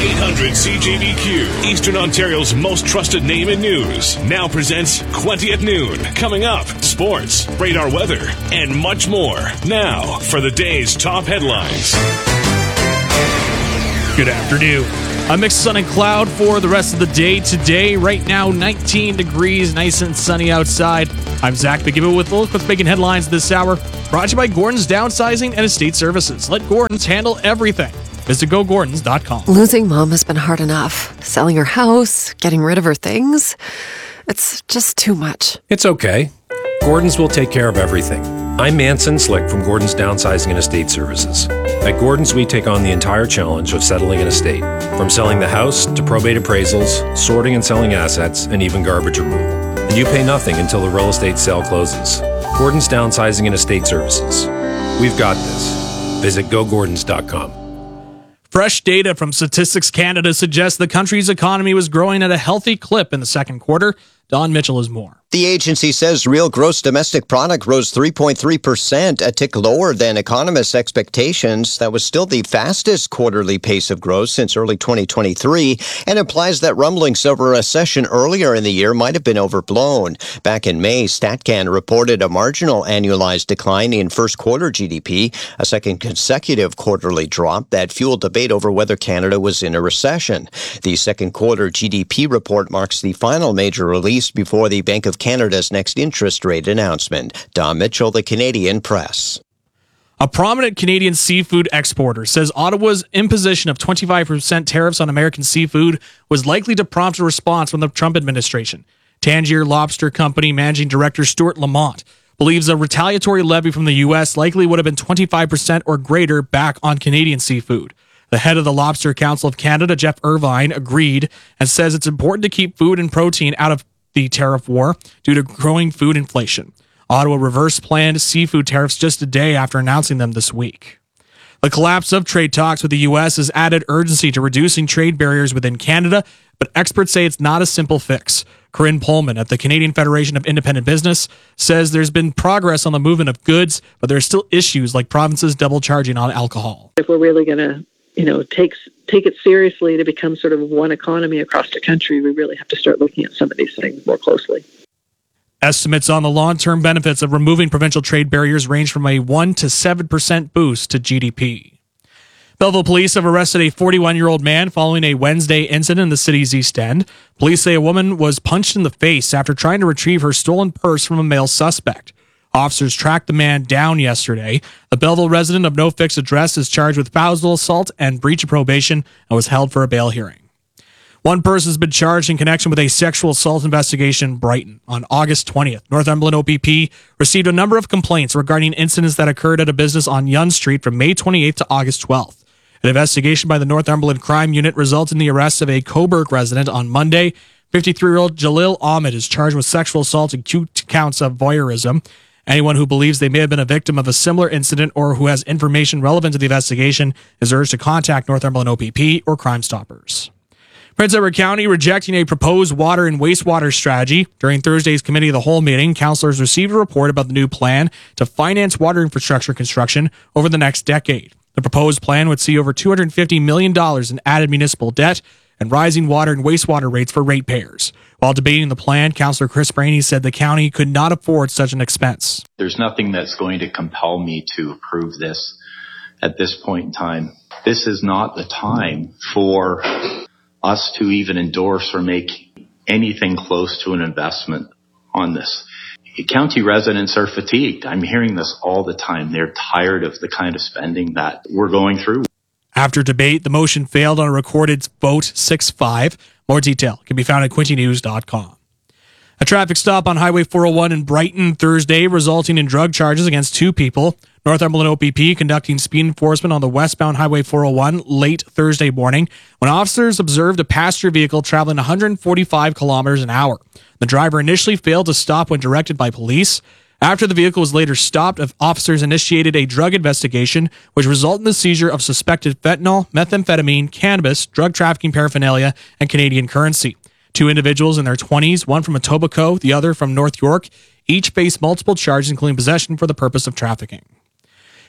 800 CJBQ, Eastern Ontario's most trusted name in news, now presents 20 at noon. Coming up, sports, radar weather, and much more. Now, for the day's top headlines. Good afternoon. A mix of sun and cloud for the rest of the day today. Right now, 19 degrees, nice and sunny outside. I'm Zach McGibbon with what's making headlines this hour. Brought to you by Gordon's Downsizing and Estate Services. Let Gordon's handle everything. Visit GoGordons.com. Losing mom has been hard enough. Selling her house, getting rid of her things. It's just too much. It's okay. Gordon's will take care of everything. I'm Manson Slick from Gordon's Downsizing and Estate Services. At Gordon's, we take on the entire challenge of settling an estate, from selling the house to probate appraisals, sorting and selling assets, and even garbage removal. And you pay nothing until the real estate sale closes. Gordon's Downsizing and Estate Services. We've got this. Visit GoGordons.com. Fresh data from Statistics Canada suggests the country's economy was growing at a healthy clip in the second quarter. Don Mitchell has more. The agency says real gross domestic product rose 3.3%, a tick lower than economists' expectations. That was still the fastest quarterly pace of growth since early 2023 and implies that rumblings of a recession earlier in the year might have been overblown. Back in May, StatCan reported a marginal annualized decline in first quarter GDP, a second consecutive quarterly drop that fueled debate over whether Canada was in a recession. The second quarter GDP report marks the final major release before the Bank of Canada's next interest rate announcement. Don Mitchell, the Canadian Press. A prominent Canadian seafood exporter says Ottawa's imposition of 25% tariffs on American seafood was likely to prompt a response from the Trump administration. Tangier Lobster Company Managing Director Stuart Lamont believes a retaliatory levy from the U.S. likely would have been 25% or greater back on Canadian seafood. The head of the Lobster Council of Canada, Jeff Irvine, agreed and says it's important to keep food and protein out of the tariff war due to growing food inflation. Ottawa reversed planned seafood tariffs just a day after announcing them this week. The collapse of trade talks with the U.S. has added urgency to reducing trade barriers within Canada, but experts say it's not a simple fix. Corinne Pullman at the Canadian Federation of Independent Business says there's been progress on the movement of goods, but there are still issues like provinces double charging on alcohol. If we're really going to take it seriously to become sort of one economy across the country, we really have to start looking at some of these things more closely. Estimates on the long-term benefits of removing provincial trade barriers range from a 1% to 7% boost to GDP. Belleville police have arrested a 41-year-old man following a Wednesday incident in the city's East End. Police say a woman was punched in the face after trying to retrieve her stolen purse from a male suspect. Officers tracked the man down yesterday. The Belleville resident of no fixed address is charged with foul assault and breach of probation and was held for a bail hearing. One person has been charged in connection with a sexual assault investigation in Brighton. On August 20th, Northumberland OPP received a number of complaints regarding incidents that occurred at a business on Yonge Street from May 28th to August 12th. An investigation by the Northumberland Crime Unit resulted in the arrest of a Coburg resident on Monday. 53-year-old Jalil Ahmed is charged with sexual assault and 2 counts of voyeurism. Anyone who believes they may have been a victim of a similar incident or who has information relevant to the investigation is urged to contact Northumberland OPP or Crime Stoppers. Prince Edward County rejecting a proposed water and wastewater strategy. During Thursday's Committee of the Whole meeting, councillors received a report about the new plan to finance water infrastructure construction over the next decade. The proposed plan would see over $250 million in added municipal debt and rising water and wastewater rates for ratepayers. While debating the plan, Councillor Chris Brainy said the county could not afford such an expense. There's nothing that's going to compel me to approve this at this point in time. This is not the time for us to even endorse or make anything close to an investment on this. County residents are fatigued. I'm hearing this all the time. They're tired of the kind of spending that we're going through. After debate, the motion failed on a recorded vote 6-5. More detail can be found at quintynews.com. A traffic stop on Highway 401 in Brighton Thursday resulting in drug charges against 2 people. Northumberland OPP conducting speed enforcement on the westbound Highway 401 late Thursday morning when officers observed a passenger vehicle traveling 145 kilometers an hour. The driver initially failed to stop when directed by police. After the vehicle was later stopped, officers initiated a drug investigation, which resulted in the seizure of suspected fentanyl, methamphetamine, cannabis, drug trafficking paraphernalia, and Canadian currency. 2 individuals in their 20s, one from Etobicoke, the other from North York, each faced multiple charges, including possession for the purpose of trafficking.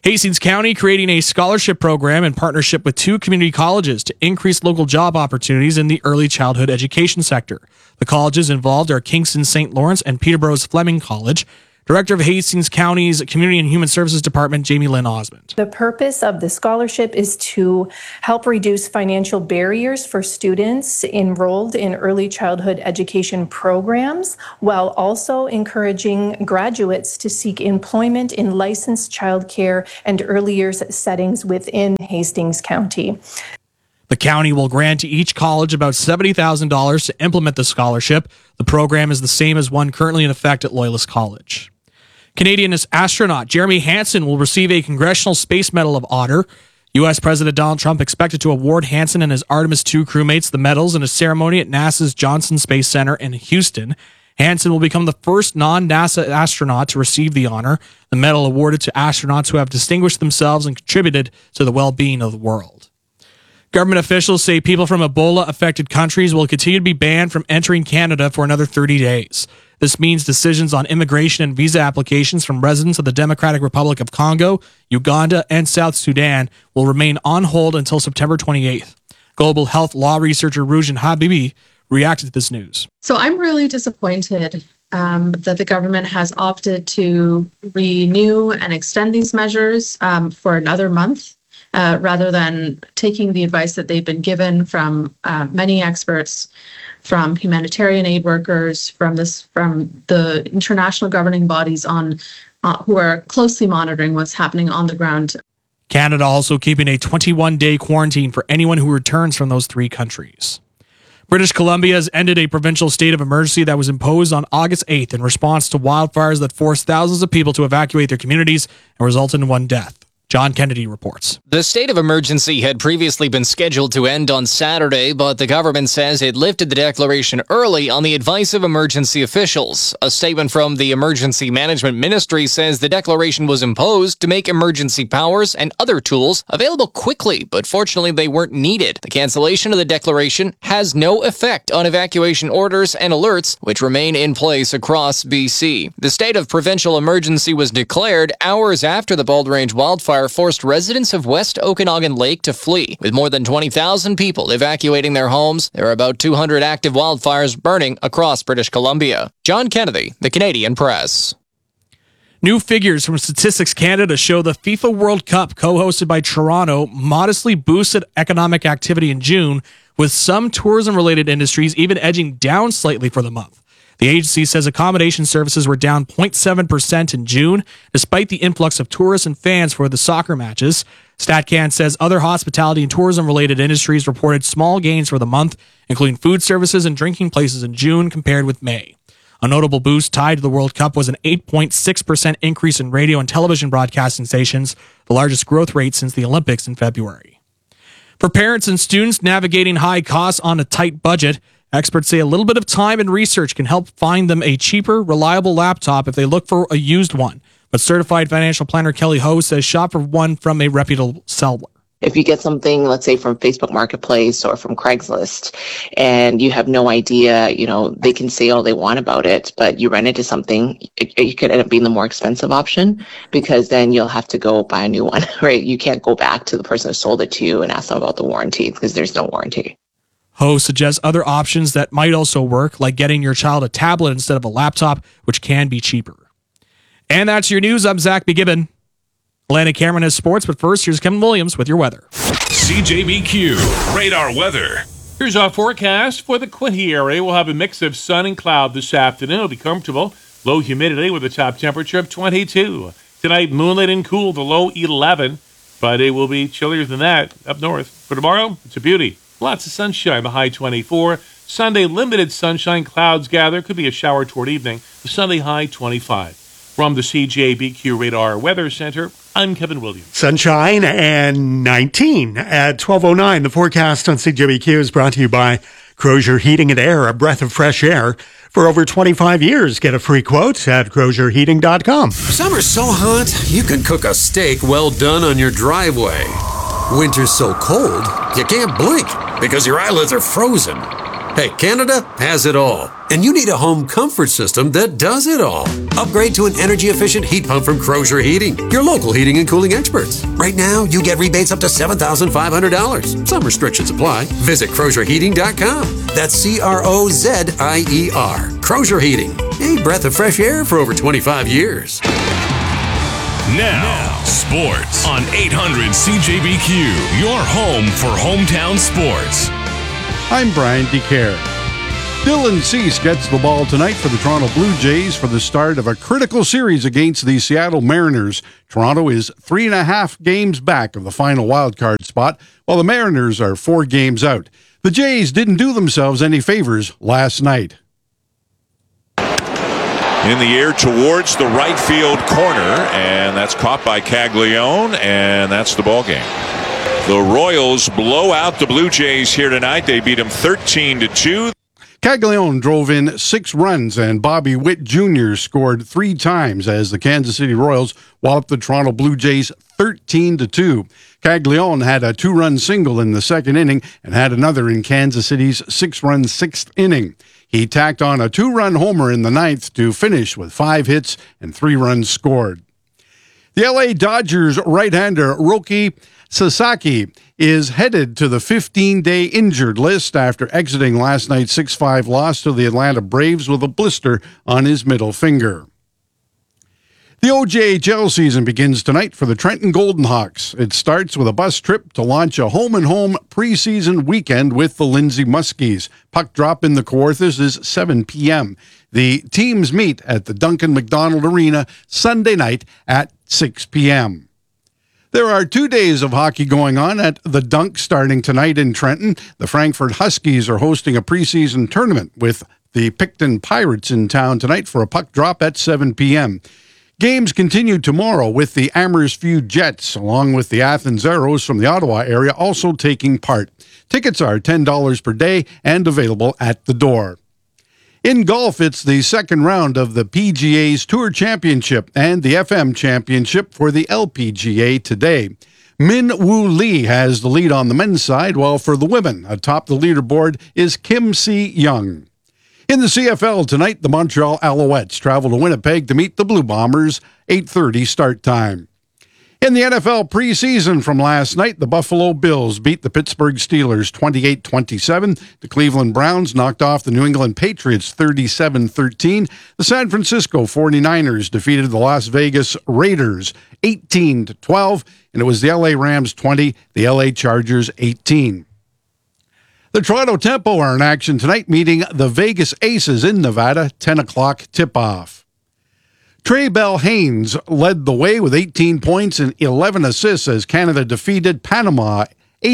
Hastings County creating a scholarship program in partnership with 2 community colleges to increase local job opportunities in the early childhood education sector. The colleges involved are Kingston St. Lawrence and Peterborough's Fleming College. Director of Hastings County's Community and Human Services Department, Jamie Lynn Osmond. The purpose of the scholarship is to help reduce financial barriers for students enrolled in early childhood education programs, while also encouraging graduates to seek employment in licensed childcare and early years settings within Hastings County. The county will grant to each college about $70,000 to implement the scholarship. The program is the same as one currently in effect at Loyalist College. Canadian astronaut Jeremy Hansen will receive a Congressional Space Medal of Honor. U.S. President Donald Trump expected to award Hansen and his Artemis II crewmates the medals in a ceremony at NASA's Johnson Space Center in Houston. Hansen will become the first non-NASA astronaut to receive the honor, the medal awarded to astronauts who have distinguished themselves and contributed to the well-being of the world. Government officials say people from Ebola-affected countries will continue to be banned from entering Canada for another 30 days. This means decisions on immigration and visa applications from residents of the Democratic Republic of Congo, Uganda, and South Sudan will remain on hold until September 28th. Global health law researcher Rujan Habibi reacted to this news. So I'm really disappointed that the government has opted to renew and extend these measures for another month. Rather than taking the advice that they've been given from many experts, from humanitarian aid workers, from the international governing bodies on who are closely monitoring what's happening on the ground. Canada also keeping a 21-day quarantine for anyone who returns from those 3 countries. British Columbia has ended a provincial state of emergency that was imposed on August 8th in response to wildfires that forced thousands of people to evacuate their communities and resulted in 1 death. John Kennedy reports. The state of emergency had previously been scheduled to end on Saturday, but the government says it lifted the declaration early on the advice of emergency officials. A statement from the Emergency Management Ministry says the declaration was imposed to make emergency powers and other tools available quickly, but fortunately they weren't needed. The cancellation of the declaration has no effect on evacuation orders and alerts, which remain in place across BC. The state of provincial emergency was declared hours after the Bald Range wildfire forced residents of West Okanagan Lake to flee. With more than 20,000 people evacuating their homes, there are about 200 active wildfires burning across British Columbia. John Kennedy, The Canadian Press. New figures from Statistics Canada show the FIFA World Cup, co-hosted by Toronto, modestly boosted economic activity in June, with some tourism-related industries even edging down slightly for the month. The agency says accommodation services were down 0.7% in June, despite the influx of tourists and fans for the soccer matches. StatCan says other hospitality and tourism-related industries reported small gains for the month, including food services and drinking places in June compared with May. A notable boost tied to the World Cup was an 8.6% increase in radio and television broadcasting stations, the largest growth rate since the Olympics in February. For parents and students navigating high costs on a tight budget, experts say a little bit of time and research can help find them a cheaper, reliable laptop if they look for a used one. But certified financial planner Kelly Ho says shop for one from a reputable seller. If you get something, let's say from Facebook Marketplace or from Craigslist, and you have no idea, they can say all they want about it, but you run into something, it could end up being the more expensive option, because then you'll have to go buy a new one, right? You can't go back to the person who sold it to you and ask them about the warranty, because there's no warranty. Ho suggests other options that might also work, like getting your child a tablet instead of a laptop, which can be cheaper. And that's your news. I'm Zach McGibbon. Atlantic Cameron has sports, but first, here's Kevin Williams with your weather. CJBQ Radar Weather. Here's our forecast for the Quinte area. We'll have a mix of sun and cloud this afternoon. It'll be comfortable. Low humidity with a top temperature of 22. Tonight, moonlit and cool, the low 11. Friday will be chillier than that up north. For tomorrow, it's a beauty. Lots of sunshine, the high 24. Sunday, limited sunshine, clouds gather. Could be a shower toward evening. The Sunday high 25. From the CJBQ Radar Weather Center, I'm Kevin Williams. Sunshine and 19 at 12:09. The forecast on CJBQ is brought to you by Crozier Heating and Air, a breath of fresh air. For over 25 years, get a free quote at CrozierHeating.com. Summer's so hot, you can cook a steak well done on your driveway. Winter's so cold, you can't blink because your eyelids are frozen. Hey, Canada has it all. And you need a home comfort system that does it all. Upgrade to an energy-efficient heat pump from Crozier Heating, your local heating and cooling experts. Right now, you get rebates up to $7,500. Some restrictions apply. Visit CrozierHeating.com. That's CROZIER. Crozier Heating. A breath of fresh air for over 25 years. Now, sports on 800 CJBQ, your home for hometown sports. I'm Brian DeCare. Dylan Cease gets the ball tonight for the Toronto Blue Jays for the start of a critical series against the Seattle Mariners. Toronto is 3.5 games back of the final wildcard spot, while the Mariners are 4 games out. The Jays didn't do themselves any favors last night. In the air towards the right field corner, and that's caught by Caglione, and that's the ball game. The Royals blow out the Blue Jays here tonight. They beat them 13-2. Caglione drove in 6 runs, and Bobby Witt Jr. scored 3 times as the Kansas City Royals walloped the Toronto Blue Jays 13-2. Caglione had a 2-run single in the second inning and had another in Kansas City's 6-run 6th inning. He tacked on a 2-run homer in the 9th to finish with 5 hits and 3 runs scored. The LA Dodgers right-hander Roki Sasaki is headed to the 15-day injured list after exiting last night's 6-5 loss to the Atlanta Braves with a blister on his middle finger. The OJHL season begins tonight for the Trenton Golden Hawks. It starts with a bus trip to launch a home-and-home preseason weekend with the Lindsay Muskies. Puck drop in the Kawarthas is 7 p.m. The teams meet at the Duncan McDonald Arena Sunday night at 6 p.m. There are 2 days of hockey going on at the Dunk starting tonight in Trenton. The Frankfurt Huskies are hosting a preseason tournament with the Picton Pirates in town tonight for a puck drop at 7 p.m. Games continue tomorrow with the Amersfoort Jets, along with the Athens Arrows from the Ottawa area also taking part. Tickets are $10 per day and available at the door. In golf, it's the second round of the PGA's Tour Championship and the FM Championship for the LPGA today. Min Woo Lee has the lead on the men's side, while for the women, atop the leaderboard is Kim Si-young. In the CFL tonight, the Montreal Alouettes travel to Winnipeg to meet the Blue Bombers, 8:30 start time. In the NFL preseason from last night, the Buffalo Bills beat the Pittsburgh Steelers 28-27. The Cleveland Browns knocked off the New England Patriots 37-13. The San Francisco 49ers defeated the Las Vegas Raiders 18-12. And it was the LA Rams 20, the LA Chargers 18. The Toronto Tempo are in action tonight, meeting the Vegas Aces in Nevada, 10 o'clock tip-off. Trey Bell Haynes led the way with 18 points and 11 assists as Canada defeated Panama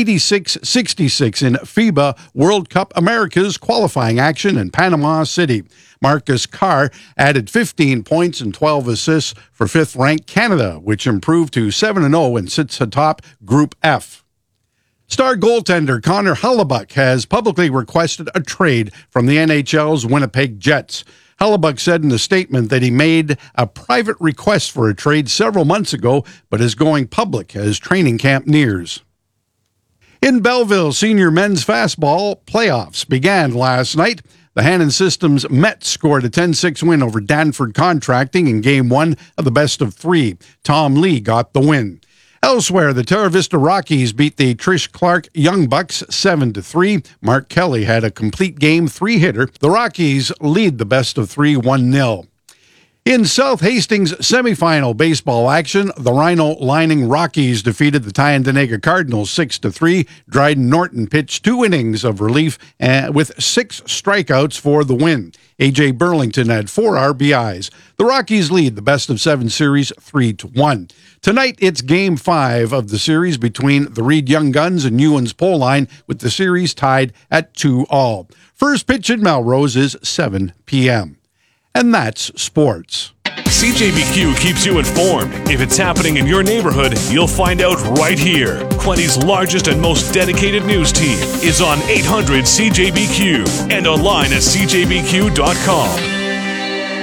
86-66 in FIBA World Cup Americas qualifying action in Panama City. Marcus Carr added 15 points and 12 assists for 5th-ranked Canada, which improved to 7-0 and sits atop Group F. Star goaltender Connor Hellebuyck has publicly requested a trade from the NHL's Winnipeg Jets. Hellebuyck said in a statement that he made a private request for a trade several months ago, but is going public as training camp nears. In Belleville, senior men's fastball playoffs began last night. The Hannon Systems Mets scored a 10-6 win over Danford Contracting in Game 1 of the best-of-3. Tom Lee got the win. Elsewhere, the Terra Vista Rockies beat the Trish Clark Young Bucks 7-3. Mark Kelly had a complete game 3-hitter. The Rockies lead the best-of-3 1-0. In South Hastings semifinal baseball action, the Rhino Lining Rockies defeated the Tyendinaga Cardinals 6-3. Dryden Norton pitched 2 innings of relief with 6 strikeouts for the win. A.J. Burlington had 4 RBIs. The Rockies lead the best-of-7 series 3-1. Tonight, it's Game 5 of the series between the Reed Young Guns and Ewan's Pole Line, with the series tied at 2-2. First pitch at Melrose is 7 p.m. And that's sports. CJBQ keeps you informed. If it's happening in your neighborhood, you'll find out right here. Quenty's largest and most dedicated news team is on 800 CJBQ and online at CJBQ.com.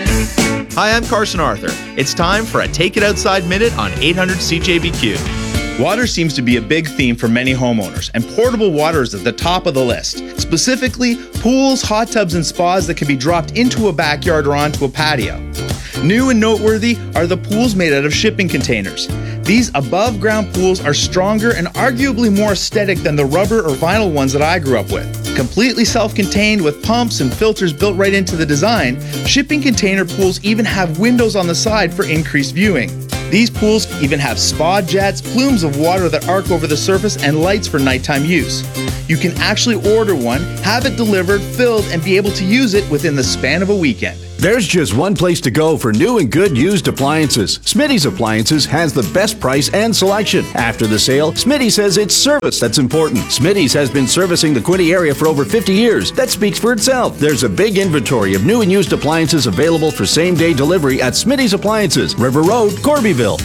Hi, I'm Carson Arthur. It's time for a Take It Outside Minute on 800 CJBQ. Water seems to be a big theme for many homeowners, and portable water is at the top of the list. Specifically, pools, hot tubs, and spas that can be dropped into a backyard or onto a patio. New and noteworthy are the pools made out of shipping containers. These above-ground pools are stronger and arguably more aesthetic than the rubber or vinyl ones that I grew up with. Completely self-contained with pumps and filters built right into the design, shipping container pools even have windows on the side for increased viewing. These pools even have spa jets, plumes of water that arc over the surface, and lights for nighttime use. You can actually order one, have it delivered, filled, and be able to use it within the span of a weekend. There's just one place to go for new and good used appliances. Smitty's Appliances has the best price and selection. After the sale, Smitty says it's service that's important. Smitty's has been servicing the Quinte area for over 50 years. That speaks for itself. There's a big inventory of new and used appliances available for same-day delivery at Smitty's Appliances, River Road, Corbyville.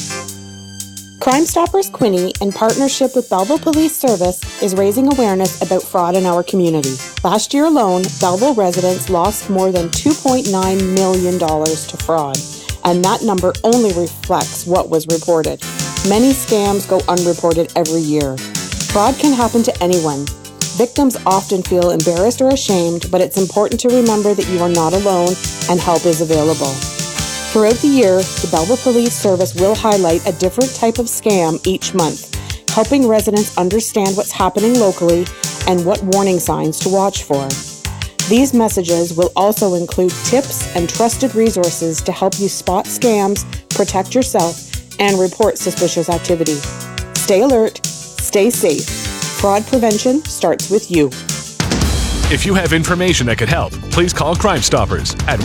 Crime Stoppers Quinte, in partnership with Belleville Police Service, is raising awareness about fraud in our community. Last year alone, Belleville residents lost more than $2.9 million to fraud, and that number only reflects what was reported. Many scams go unreported every year. Fraud can happen to anyone. Victims often feel embarrassed or ashamed, but it's important to remember that you are not alone and help is available. Throughout the year, the Belleville Police Service will highlight a different type of scam each month, helping residents understand what's happening locally and what warning signs to watch for. These messages will also include tips and trusted resources to help you spot scams, protect yourself, and report suspicious activity. Stay alert, stay safe. Fraud prevention starts with you. If you have information that could help, please call Crime Stoppers at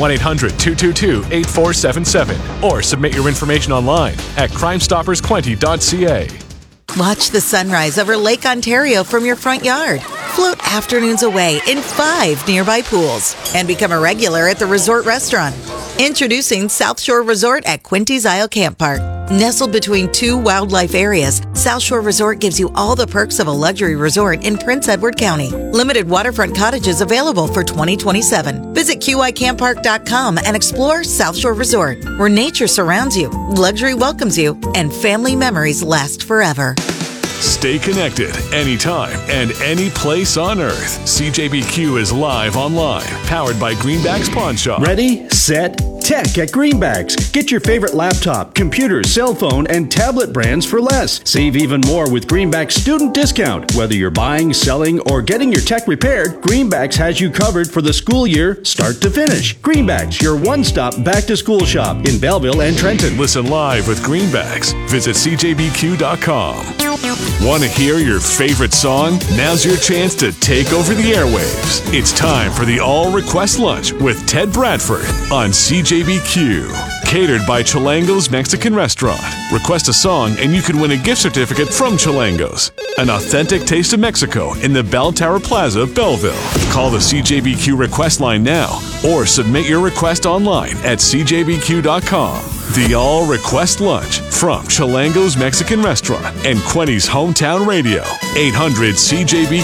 1-800-222-8477 or submit your information online at crimestoppersquinte.ca. Watch the sunrise over Lake Ontario from your front yard. Float afternoons away in 5 nearby pools and become a regular at the resort restaurant. Introducing South Shore Resort at Quinte's Isle Camp Park. Nestled between 2 wildlife areas, South Shore Resort gives you all the perks of a luxury resort in Prince Edward County. Limited waterfront cottages available for 2027. Visit QICamppark.com and explore South Shore Resort, where nature surrounds you, luxury welcomes you, and family memories last forever. Stay connected anytime and any place on earth. CJBQ is live online, powered by Greenbacks Pawn Shop. Ready, set, tech at Greenbacks. Get your favorite laptop, computer, cell phone, and tablet brands for less. Save even more with Greenbacks student discount. Whether you're buying, selling, or getting your tech repaired, Greenbacks has you covered for the school year, start to finish. Greenbacks, your one-stop back-to-school shop in Belleville and Trenton. Listen live with Greenbacks. Visit CJBQ.com. Want to hear your favorite song? Now's your chance to take over the airwaves. It's time for the All Request Lunch with Ted Bradford on CJBQ. Catered by Chilango's Mexican Restaurant. Request a song and you can win a gift certificate from Chilango's. An authentic taste of Mexico in the Bell Tower Plaza, Belleville. Call the CJBQ request line now or submit your request online at CJBQ.com. The All Request Lunch from Chilango's Mexican Restaurant and Quinte's Hometown Radio. 800-CJBQ.